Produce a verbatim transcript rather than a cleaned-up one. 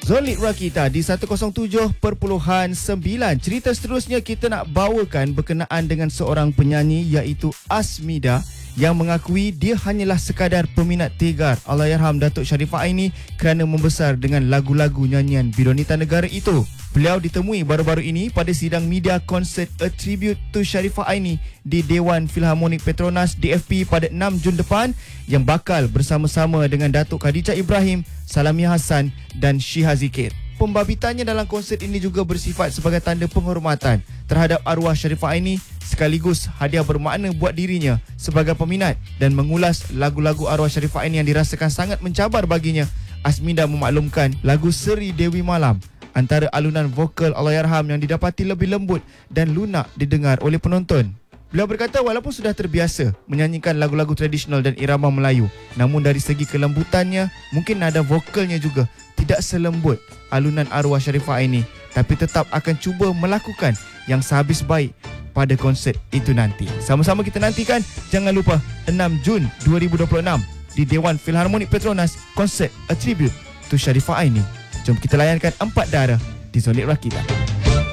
Zolit Rakita di seratus tujuh perpuluhan sembilan. Cerita seterusnya kita nak bawakan berkenaan dengan seorang penyanyi iaitu Asmida yang mengakui dia hanyalah sekadar peminat tegar Allahyarham Datuk Sharifah Aini kerana membesar dengan lagu-lagu nyanyian Bidonita Negara itu. Beliau ditemui baru-baru ini pada sidang media konsert A Tribute to Sharifah Aini di Dewan Philharmonic Petronas D F P pada enam Jun depan yang bakal bersama-sama dengan Datuk Khadijah Ibrahim, Salamia Hassan dan Syiha Zikir. Pembabitannya dalam konsert ini juga bersifat sebagai tanda penghormatan terhadap arwah Sharifah Aini sekaligus hadiah bermakna buat dirinya sebagai peminat dan mengulas lagu-lagu arwah Sharifah Aini yang dirasakan sangat mencabar baginya. Asmida memaklumkan lagu Seri Dewi Malam antara alunan vokal Allahyarham yang didapati lebih lembut dan lunak didengar oleh penonton. Beliau berkata walaupun sudah terbiasa menyanyikan lagu-lagu tradisional dan irama Melayu, namun dari segi kelembutannya, mungkin nada vokalnya juga tidak selembut alunan arwah Sharifah Aini, tapi tetap akan cuba melakukan yang sehabis baik pada konsert itu nanti. Sama-sama kita nantikan. Jangan lupa enam Jun dua ribu dua puluh enam di Dewan Philharmonic Petronas, konsert A Tribute to Sharifah Aini. Jom kita layankan empat darah di Zolit Rakita.